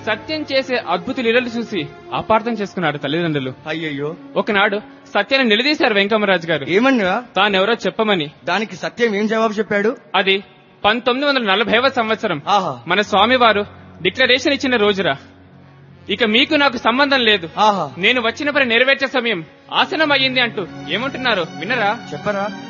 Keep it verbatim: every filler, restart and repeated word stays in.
సత్యం చేసే అద్భుత లీలలు చూసి అపార్థం చేసుకున్నారు తల్లిదండ్రులు. అయ్యయ్యో. ఒకనాడు సత్యాన్ని నిలదీశారు వెంకమరాజు గారు. ఏమన్నా? తానెవరో చెప్పమని. దానికి సత్యం ఏం జవాబు చెప్పాడు? అది పంతొమ్మిది వందల నలభైవ సంవత్సరం ఆహా. మన స్వామివారు డిక్లరేషన్ ఇచ్చిన రోజురా. ఇక మీకు నాకు సంబంధం లేదు, ఆహా, నేను వచ్చిన పని నెరవేర్చే సమయం ఆసనం అయ్యింది అంటూ ఏమంటున్నారు విన్నరా? చెప్పరా.